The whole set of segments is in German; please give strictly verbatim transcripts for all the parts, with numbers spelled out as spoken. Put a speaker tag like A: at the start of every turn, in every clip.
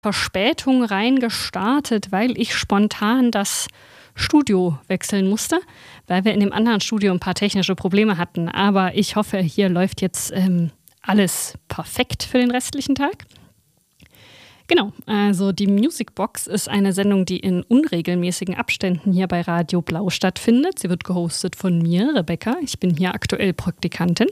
A: Verspätung reingestartet, weil ich spontan das Studio wechseln musste, weil wir in dem anderen Studio ein paar technische Probleme hatten. Aber ich hoffe, hier läuft jetzt ähm, alles perfekt für den restlichen Tag. Genau, also die Musicbox ist eine Sendung, die in unregelmäßigen Abständen hier bei Radio Blau stattfindet. Sie wird gehostet von mir, Rebecca. Ich bin hier aktuell Praktikantin.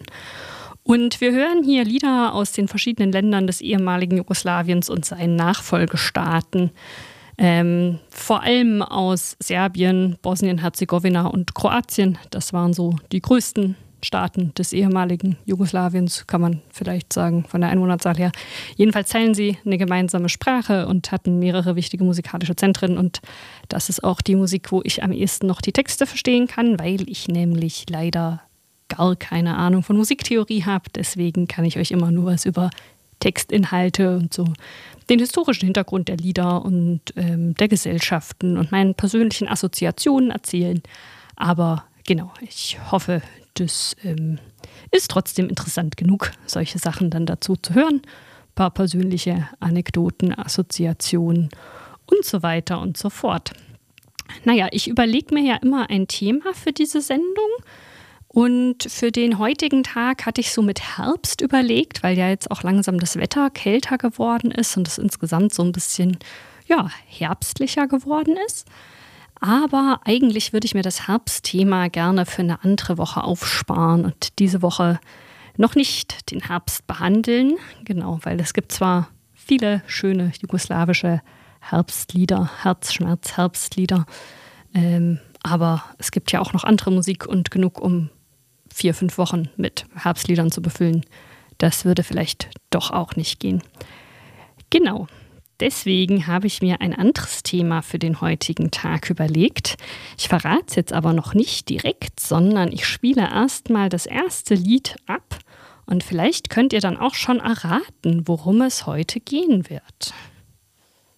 A: Und wir hören hier Lieder aus den verschiedenen Ländern des ehemaligen Jugoslawiens und seinen Nachfolgestaaten. Ähm, vor allem aus Serbien, Bosnien-Herzegowina und Kroatien. Das waren so die größten Staaten des ehemaligen Jugoslawiens, kann man vielleicht sagen, von der Einwohnerzahl her. Jedenfalls teilen sie eine gemeinsame Sprache und hatten mehrere wichtige musikalische Zentren. Und das ist auch die Musik, wo ich am ehesten noch die Texte verstehen kann, weil ich nämlich leider gar keine Ahnung von Musiktheorie habe. Deswegen kann ich euch immer nur was über Textinhalte und so den historischen Hintergrund der Lieder und ähm, der Gesellschaften und meinen persönlichen Assoziationen erzählen. Aber genau, ich hoffe, das ähm, ist trotzdem interessant genug, solche Sachen dann dazu zu hören. Ein paar persönliche Anekdoten, Assoziationen und so weiter und so fort. Naja, ich überlege mir ja immer ein Thema für diese Sendung. Und für den heutigen Tag hatte ich so mit Herbst überlegt, weil ja jetzt auch langsam das Wetter kälter geworden ist und es insgesamt so ein bisschen ja, herbstlicher geworden ist. Aber eigentlich würde ich mir das Herbstthema gerne für eine andere Woche aufsparen und diese Woche noch nicht den Herbst behandeln. Genau, weil es gibt zwar viele schöne jugoslawische Herbstlieder, Herzschmerz-Herbstlieder, ähm, aber es gibt ja auch noch andere Musik und genug, um vier, fünf Wochen mit Herbstliedern zu befüllen. Das würde vielleicht doch auch nicht gehen. Genau. Deswegen habe ich mir ein anderes Thema für den heutigen Tag überlegt. Ich verrate es jetzt aber noch nicht direkt, sondern ich spiele erstmal das erste Lied ab und vielleicht könnt ihr dann auch schon erraten, worum es heute gehen wird.